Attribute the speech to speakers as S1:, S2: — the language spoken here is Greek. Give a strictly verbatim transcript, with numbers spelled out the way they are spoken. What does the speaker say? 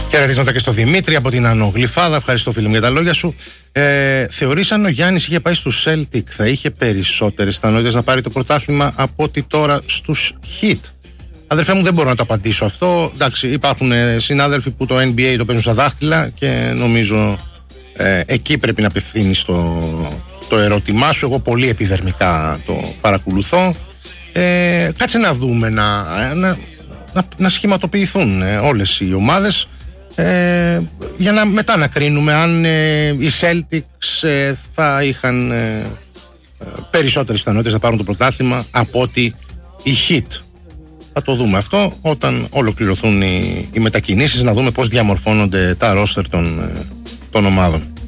S1: Χαιρετίσματα και στο Δημήτρη από την Ανογλυφάδα. Ευχαριστώ, φίλε μου, για τα λόγια σου. Ε, θεωρείς αν ο Γιάννης είχε πάει στους Celtic θα είχε περισσότερες πιθανότητες να πάρει το πρωτάθλημα από ότι τώρα στους Heat? Αδερφέ μου, δεν μπορώ να το απαντήσω αυτό. Εντάξει, υπάρχουν συνάδελφοι που το N B A το παίζουν στα δάχτυλα και νομίζω ε, εκεί πρέπει να απευθύνεις το, το ερώτημά σου. Εγώ πολύ επιδερμικά το παρακολουθώ. Ε, κάτσε να δούμε να, να, να, να σχηματοποιηθούν ε, όλες οι ομάδες ε, για να μετά να κρίνουμε αν ε, οι Celtics ε, θα είχαν ε, περισσότερες πιθανότητες να πάρουν το πρωτάθλημα από ότι οι Heat. Θα το δούμε αυτό όταν ολοκληρωθούν οι, οι μετακινήσεις, να δούμε πώς διαμορφώνονται τα ρόστερ των, των ομάδων.